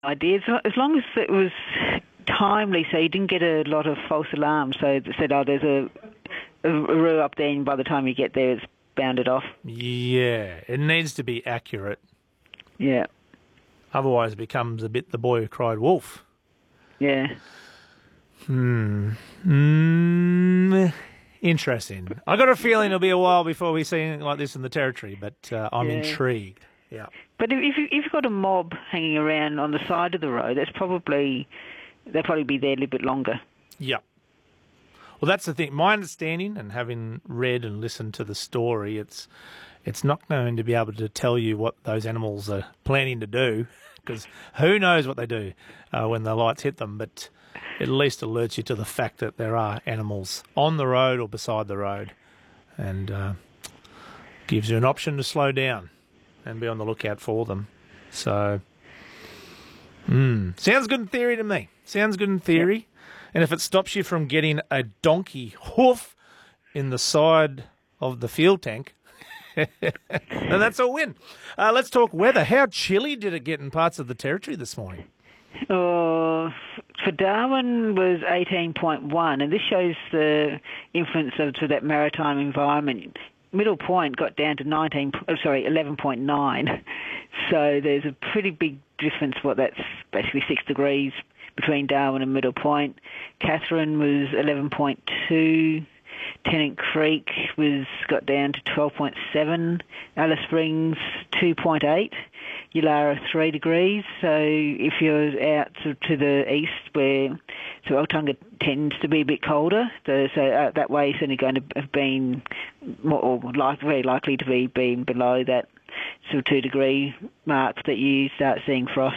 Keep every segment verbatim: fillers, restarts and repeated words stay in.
idea. As lo- as long as it was timely, so you didn't get a lot of false alarms. So it said, oh, there's a, a, a roo up there, and by the time you get there, it's bounded off. Yeah, it needs to be accurate. Yeah. Otherwise, it becomes a bit the boy who cried wolf. Yeah. Hmm. Mm, interesting. I got a feeling it'll be a while before we see anything like this in the Territory, but uh, I'm Yeah. intrigued. Yeah. But if, if, you, if you've got a mob hanging around on the side of the road, that's probably, they'll probably be there a little bit longer. Yeah. Well, that's the thing. My understanding, and having read and listened to the story, it's it's not going to be able to tell you what those animals are planning to do, because who knows what they do uh, when the lights hit them, but it at least alerts you to the fact that there are animals on the road or beside the road, and uh, gives you an option to slow down and be on the lookout for them. So, mm, sounds good in theory to me. Sounds good in theory. Yep. And if it stops you from getting a donkey hoof in the side of the fuel tank, then that's a win. Uh, let's talk weather. How chilly did it get in parts of the Territory this morning? Uh, for Darwin was eighteen point one, and this shows the influence of to that maritime environment. Middle Point got down to nineteen, oh, sorry, eleven point nine. So there's a pretty big difference. What that's basically six degrees between Darwin and Middle Point. Catherine was eleven point two. Tennant Creek was got down to twelve point seven. Alice Springs two point eight. Yulara three degrees. So if you're out to, to the east, where so Altunga tends to be a bit colder, the, so uh, that way it's only going to have been more, or like, very likely to be being below that sort of two degree mark that you start seeing frosts.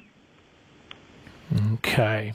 Okay.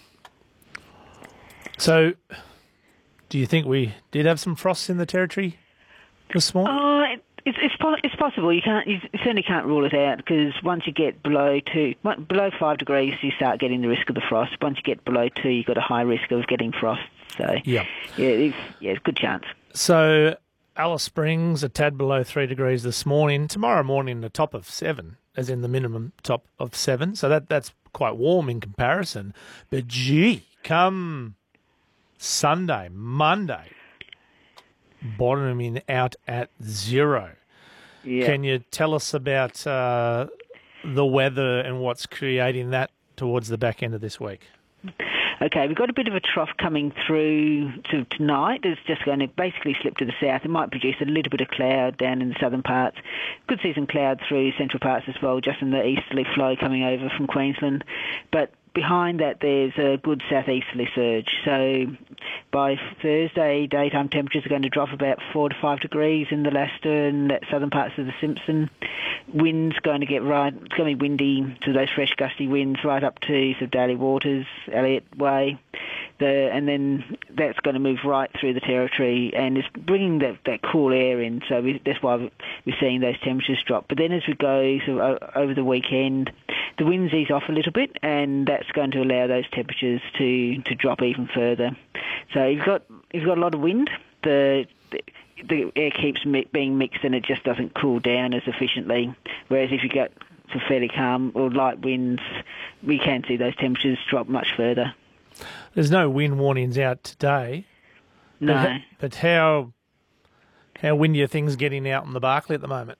So, do you think we did have some frosts in the Territory this morning? Oh, it, it's it's, po- it's possible. You can't, you certainly can't rule it out, because once you get below two, below five degrees, you start getting the risk of the frost. Once you get below two, you've got a high risk of getting frost. So, yeah, yeah, it's, yeah, it's a good chance. So, Alice Springs a tad below three degrees this morning. Tomorrow morning, the top of seven, as in the minimum top of seven. So that that's quite warm in comparison. But gee, come Sunday, Monday, bottoming out at zero. Yeah. Can you tell us about uh, the weather and what's creating that towards the back end of this week? Okay, we've got a bit of a trough coming through to tonight. It's just going to basically slip to the south. It might produce a little bit of cloud down in the southern parts. Could see some cloud through central parts as well, just in the easterly flow coming over from Queensland. But behind that, there's a good southeasterly surge. So by Thursday, daytime temperatures are going to drop about four to five degrees in the Leicester and that southern parts of the Simpson. Wind's going to get right, it's going to be windy, to those fresh gusty winds right up to sort of Daly Waters, Elliott Way. The, and then that's going to move right through the Territory, and it's bringing that, that cool air in, so we, that's why we're seeing those temperatures drop. But then as we go sort of over the weekend, the winds ease off a little bit, and that's going to allow those temperatures to, to drop even further. So you've got you've got a lot of wind. The, the the air keeps mi- being mixed, and it just doesn't cool down as efficiently. Whereas if you get some fairly calm or light winds, we can see those temperatures drop much further. There's no wind warnings out today. No. But, ha- but how how windy are things getting out in the Barkly at the moment?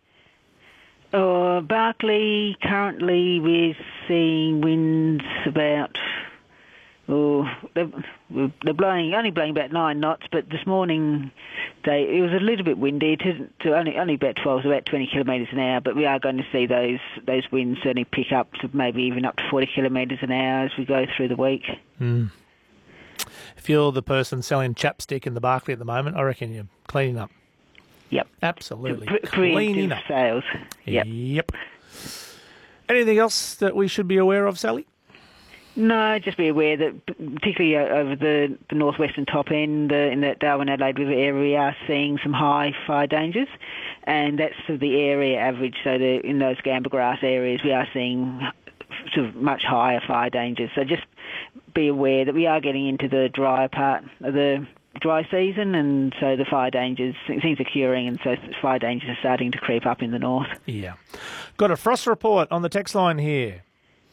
Uh, Barkly, currently we're seeing winds about, oh, they're, they're blowing, only blowing about nine knots, but this morning they, it was a little bit windy, to, to only only about twelve, so about twenty kilometres an hour, but we are going to see those those winds certainly pick up to maybe even up to forty kilometres an hour as we go through the week. Mm. If you're the person selling chapstick in the Barkly at the moment, I reckon you're cleaning up. Yep. Absolutely. Pre- cleaning up. Sales. Yep. Yep. Anything else that we should be aware of, Sally? No, just be aware that particularly over the, the northwestern top end, uh, in that Darwin-Adelaide River area, we are seeing some high fire dangers, and that's sort of the area average. So the, in those Gamba grass areas, we are seeing sort of much higher fire dangers. So just be aware that we are getting into the drier part of the dry season, and so the fire dangers, things are curing, and so fire dangers are starting to creep up in the north. Yeah. Got a frost report on the text line here.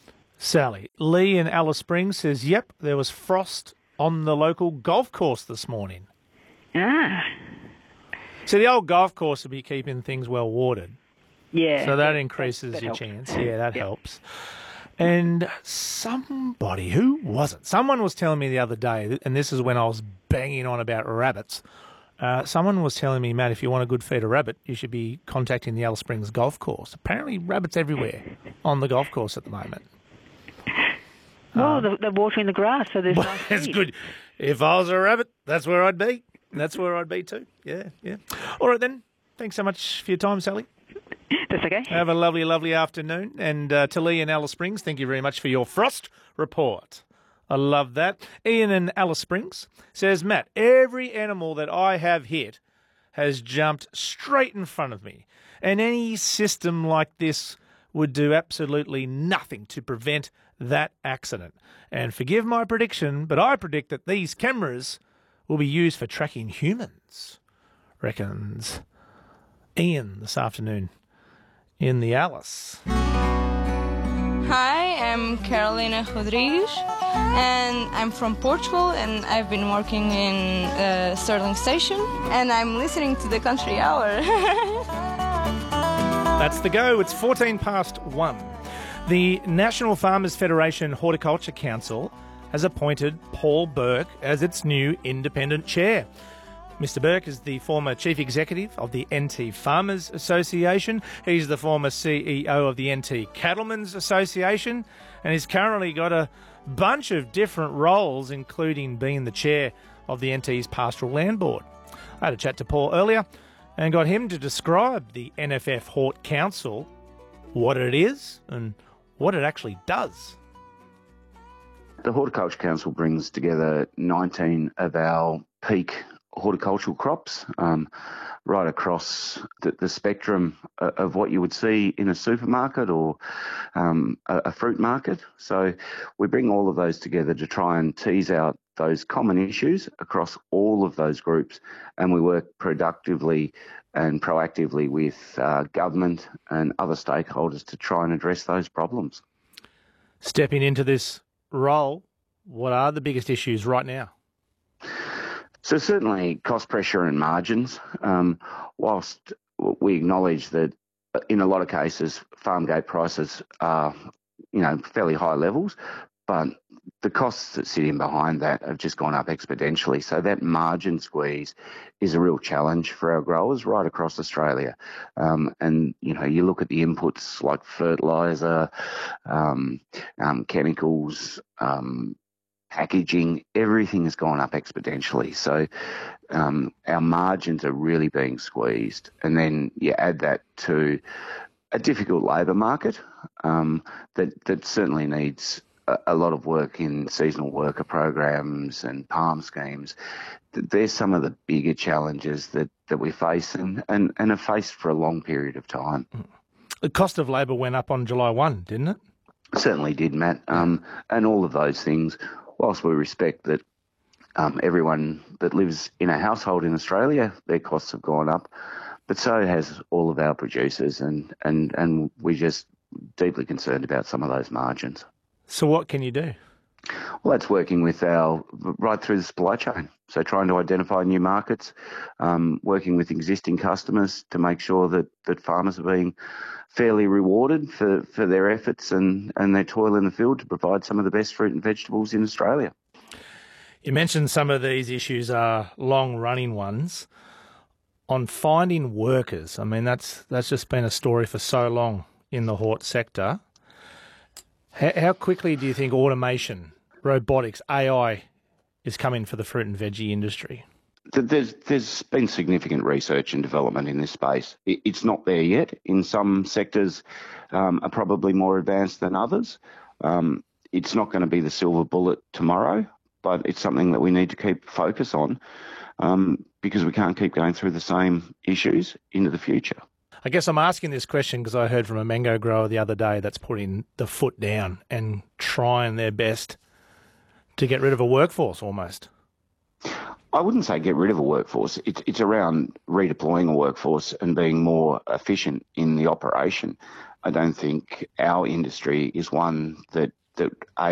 Sally. Lee in Alice Springs says, yep, there was frost on the local golf course this morning. Ah. So the old golf course will be keeping things well watered. Yeah. So that increases that, that your helps. chance. Yeah, that Yep. helps. And somebody, who was it? Someone was telling me the other day, and this is when I was banging on about rabbits. Uh, someone was telling me, Matt, if you want a good feeder rabbit, you should be contacting the Alice Springs golf course. Apparently, rabbits everywhere on the golf course at the moment. Well, they're, they're watering the grass, so there's Well, nice that's feed. good. If I was a rabbit, that's where I'd be. That's where I'd be too. Yeah, yeah. All right then. Thanks so much for your time, Sally. That's okay. Have a lovely, lovely afternoon. And uh, to Lee in Alice Springs, thank you very much for your frost report. I love that. Ian in Alice Springs says, Matt, every animal that I have hit has jumped straight in front of me. And any system like this would do absolutely nothing to prevent that accident. And forgive my prediction, but I predict that these cameras will be used for tracking humans, reckons Ian this afternoon in the Alice. Hi, I'm Carolina Rodrigues, and I'm from Portugal, and I've been working in uh, Stirling Station, and I'm listening to the Country Hour. That's the go. It's fourteen past one. The National Farmers Federation Horticulture Council has appointed Paul Burke as its new independent chair. Mister Burke is the former chief executive of the N T Farmers Association. He's the former C E O of the N T Cattlemen's Association, and he's currently got a bunch of different roles, including being the chair of the N T's Pastoral Land Board. I had a chat to Paul earlier and got him to describe the N F F Hort Council, what it is and what it actually does. The Horticulture Council brings together nineteen of our peak horticultural crops um, right across the, the spectrum of what you would see in a supermarket or um, a, a fruit market. So we bring all of those together to try and tease out those common issues across all of those groups, and we work productively and proactively with uh, government and other stakeholders to try and address those problems. Stepping into this role, what are the biggest issues right now? So certainly cost pressure and margins, um, whilst we acknowledge that in a lot of cases farm gate prices are, you know, fairly high levels, but the costs that sit in behind that have just gone up exponentially. So that margin squeeze is a real challenge for our growers right across Australia. Um, and, you know, you look at the inputs like fertiliser, um, um, chemicals, um, packaging, everything has gone up exponentially. So um, our margins are really being squeezed. And then you add that to a difficult labour market um, that, that certainly needs a, a lot of work in seasonal worker programs and PALM schemes. There's some of the bigger challenges that, that we face and, and, and have faced for a long period of time. The cost of labour went up on July first, didn't it? Certainly did, Matt. Um, and all of those things, whilst we respect that um, everyone that lives in a household in Australia, their costs have gone up, but so has all of our producers, and, and, and we're just deeply concerned about some of those margins. So what can you do? Well, that's working with our, right through the supply chain. So trying to identify new markets, um, working with existing customers to make sure that, that farmers are being fairly rewarded for, for their efforts and, and their toil in the field to provide some of the best fruit and vegetables in Australia. You mentioned some of these issues are long-running ones. On finding workers, I mean, that's that's just been a story for so long in the hort sector. How, how quickly do you think automation, robotics, A I is coming for the fruit and veggie industry? There's there's been significant research and development in this space. It's not there yet. In some sectors um, are probably more advanced than others. Um, it's not going to be the silver bullet tomorrow, but it's something that we need to keep focus on um, because we can't keep going through the same issues into the future. I guess I'm asking this question because I heard from a mango grower the other day that's putting the foot down and trying their best to get rid of a workforce almost. I wouldn't say get rid of a workforce. It's, it's around redeploying a workforce and being more efficient in the operation. I don't think our industry is one that that